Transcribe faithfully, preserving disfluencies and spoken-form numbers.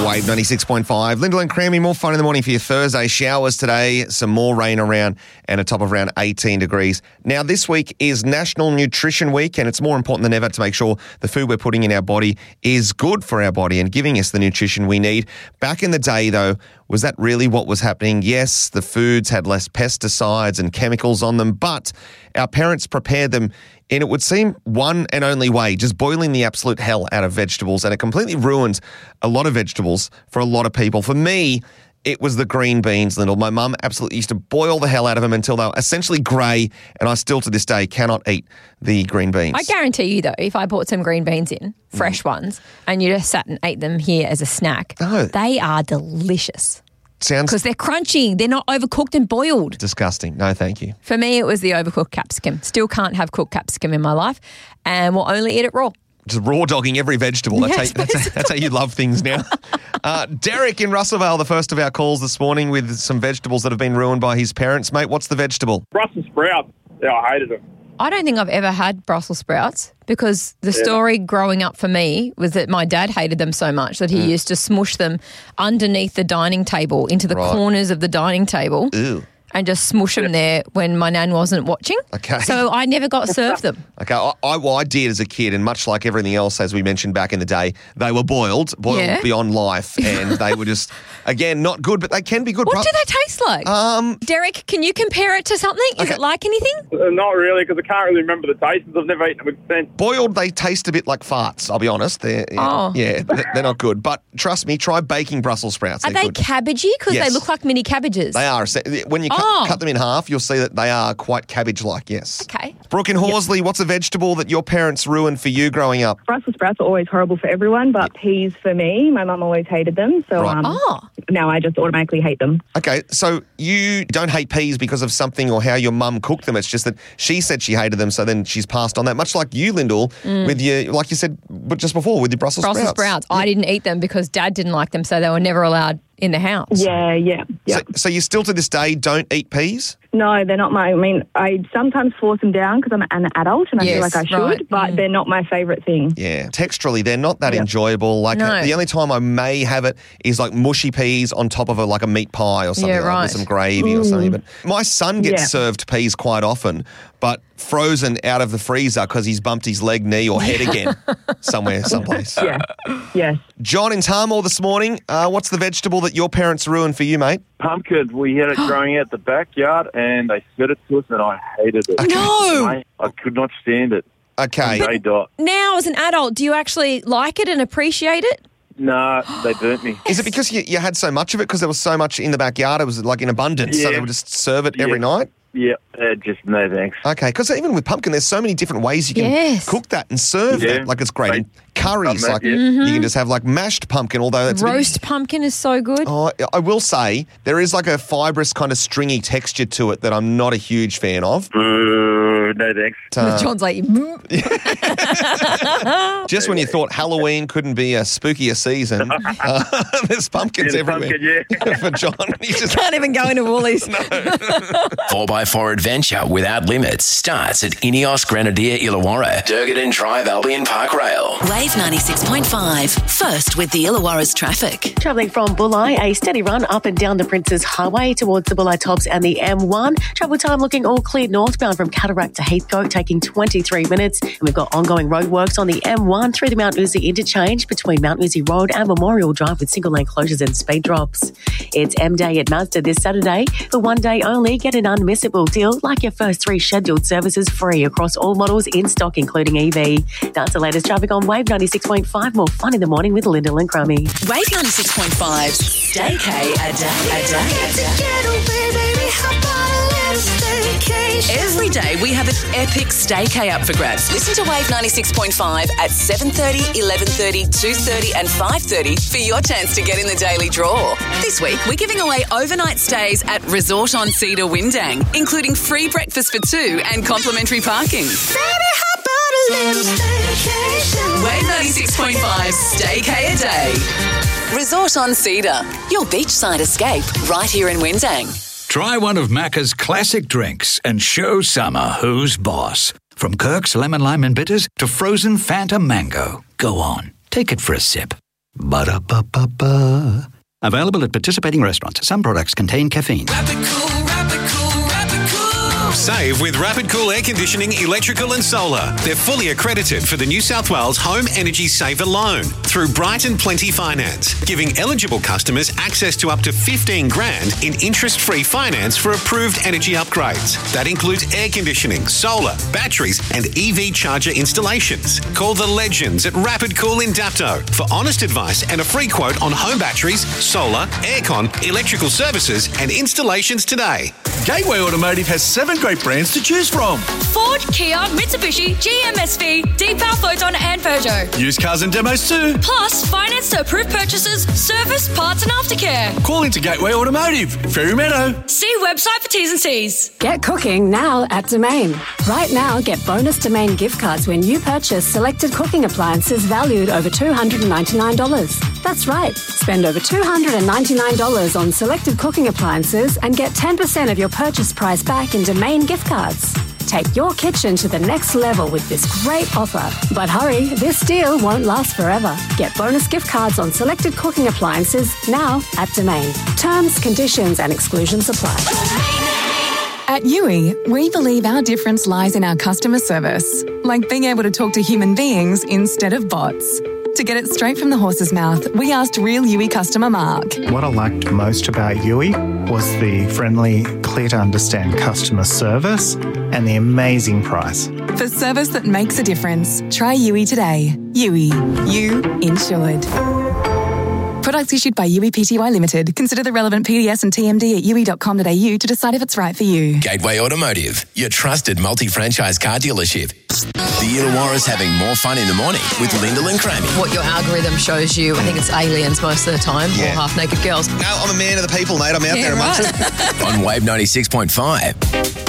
Wave ninety-six point five. Lyndall and Crammy, more fun in the morning for your Thursday. Showers today, some more rain around, and a top of around eighteen degrees. Now, this week is National Nutrition Week, and it's more important than ever to make sure the food we're putting in our body is good for our body and giving us the nutrition we need. Back in the day, though, was that really what was happening? Yes, the foods had less pesticides and chemicals on them, but our parents prepared them in, it would seem, one and only way, just boiling the absolute hell out of vegetables, and it completely ruined a lot of vegetables for a lot of people. For me, it was the green beans, Lyndall. My mum absolutely used to boil the hell out of them until they were essentially grey, and I still to this day cannot eat the green beans. I guarantee you, though, if I bought some green beans in, fresh mm. ones, and you just sat and ate them here as a snack, no. they are delicious. Sounds because they're crunchy. They're not overcooked and boiled. Disgusting. No, thank you. For me, it was the overcooked capsicum. Still can't have cooked capsicum in my life, and will only eat it raw. Just raw dogging every vegetable. That's, yes, how, that's, how, that's how you love things now. Uh, Derek in Russellvale, the first of our calls this morning with some vegetables that have been ruined by his parents. Mate, what's the vegetable? Brussels sprouts. Yeah, I hated them. I don't think I've ever had Brussels sprouts because the yeah. story growing up for me was that my dad hated them so much that he mm. used to smush them underneath the dining table into the right. corners of the dining table. Ew. And just smush them there when my nan wasn't watching. Okay. So I never got served them. Okay. I, I, well, I did as a kid, and much like everything else, as we mentioned back in the day, they were boiled, boiled yeah. beyond life, and they were just, again, not good, but they can be good. What do they taste like? Um, Derek, can you compare it to something? Is okay. it like anything? Uh, not really, because I can't really remember the taste. I've never eaten them since. Boiled, they taste a bit like farts, I'll be honest. They're, oh. Yeah, they're not good. But trust me, try baking Brussels sprouts. Are they're they good. cabbagey? Because yes. they look like mini cabbages. They are. When you cut, oh. cut them in half, you'll see that they are quite cabbage-like, yes. Okay. Brooke in Horsley, yep. what's a vegetable that your parents ruined for you growing up? Brussels sprouts are always horrible for everyone, but yep. peas for me, my mum always hated them, so right. um, oh. now I just automatically hate them. Okay, so you don't hate peas because of something or how your mum cooked them. It's just that she said she hated them, so then she's passed on that. Much like you, Lyndall, mm. with your, like you said but just before, with your Brussels, Brussels sprouts. sprouts. I didn't eat them because Dad didn't like them, so they were never allowed in the house. Yeah, yeah. yeah. So, so you still to this day don't eat peas? No, they're not my, I mean, I sometimes force them down because I'm an adult and I yes, feel like I should, right. but mm. they're not my favourite thing. Yeah, texturally, they're not that yep. enjoyable. Like no. the only time I may have it is like mushy peas on top of a, like a meat pie or something yeah, like right. with some gravy mm. or something. But my son gets yeah. served peas quite often, but frozen out of the freezer because he's bumped his leg, knee or head again somewhere, someplace. Yeah, yes. John in Tarmore this morning, uh, what's the vegetable that your parents ruined for you, mate? Pumpkin. We had it growing out the backyard and they fed it to us and I hated it. Okay. No! I, I could not stand it. Okay. Day dot. Now, as an adult, do you actually like it and appreciate it? No, they burnt me. Is it because you, you had so much of it because there was so much in the backyard? It was like in abundance, yeah. so they would just serve it every yeah. night? Yeah, uh, just no thanks. Okay, because even with pumpkin, there's so many different ways you can yes. cook that and serve yeah. that. Like it's great in curries. That, like yeah. mm-hmm. you can just have like mashed pumpkin, although it's roast a bit, pumpkin is so good. Oh, I will say there is like a fibrous kind of stringy texture to it that I'm not a huge fan of. Uh, no thanks. Uh, John's like, just when you thought Halloween couldn't be a spookier season, uh, there's pumpkins yeah, everywhere pumpkin, yeah. for John. He just can't even go into Woolies. four by four adventure without limits starts at Ineos Grenadier Illawarra, Durgadon Drive Albion Park Rail. Wave ninety-six point five. First with the Illawarra's traffic. Travelling from Bulli, a steady run up and down the Princes Highway towards the Bulli Tops and the M one. Travel time looking all clear northbound from Cataract to Heathcote, taking twenty-three minutes. And we've got ongoing roadworks on the M one through the Mount Uzi interchange between Mount Uzi Road and Memorial Drive with single lane closures and speed drops. It's M Day at Mazda this Saturday. For one day only, get an unmissable deal like your first three scheduled services free across all models in stock, including E V. That's the latest traffic on Wave ninety-six point five. More fun in the morning with Lyndall and Crummy. Wave ninety-six point five. Staycay a day, a day, a day. Every day we have an epic staycay up for grabs. Listen to Wave ninety-six point five at seven thirty, eleven thirty, two thirty and five thirty for your chance to get in the daily draw. This week we're giving away overnight stays at Resort on Cedar Windang, including free breakfast for two and complimentary parking. Baby, how about a little staycation? Wave ninety-six point five, Staycay a day. Resort on Cedar, your beachside escape right here in Windang. Try one of Macca's classic drinks and show summer who's boss. From Kirk's Lemon Lime and Bitters to frozen Fanta Mango. Go on, take it for a sip. Ba-da-ba-ba-ba. Available at participating restaurants. Some products contain caffeine. Rapid Cool, Rapid Cool, Rapid Cool. Save with Rapid Cool Air Conditioning, Electrical and Solar. They're fully accredited for the New South Wales Home Energy Saver Loan through Bright and Plenty Finance, giving eligible customers access to up to fifteen grand in interest-free finance for approved energy upgrades. That includes air conditioning, solar, batteries and E V charger installations. Call the legends at Rapid Cool in Dapto for honest advice and a free quote on home batteries, solar, aircon, electrical services and installations today. Gateway Automotive has seven great brands to choose from. Ford, Kia, Mitsubishi, G M S V, Deepal, Photon and Peugeot. Used cars and demos too. Plus, finance to approved purchases, service, parts and aftercare. Call into Gateway Automotive, Fairy Meadow. See website for T's and C's. Get cooking now at Domain. Right now, get bonus Domain gift cards when you purchase selected cooking appliances valued over two hundred ninety-nine dollars. That's right. Spend over two hundred ninety-nine dollars on selected cooking appliances and get ten percent of your purchase price back in Domain gift cards. Take your kitchen to the next level with this great offer. But hurry, this deal won't last forever. Get bonus gift cards on selected cooking appliances now at Domain. Terms, conditions and exclusions apply. At U I, we believe our difference lies in our customer service, like being able to talk to human beings instead of bots. To get it straight from the horse's mouth, we asked real U I customer Mark. What I liked most about U I was the friendly, clear to understand customer service and the amazing price. For service that makes a difference, try U I today. U I, you insured. Products issued by U I Pty Limited. Consider the relevant P D S and T M D at u i dot com dot a u to decide if it's right for you. Gateway Automotive, your trusted multi-franchise car dealership. The Illawarra's having more fun in the morning with Lyndall and Crammy. What your algorithm shows you, I think it's aliens most of the time, Yeah. or half-naked girls. No, I'm a man of the people, mate. I'm out Yeah, there amongst right. them. On Wave ninety-six point five.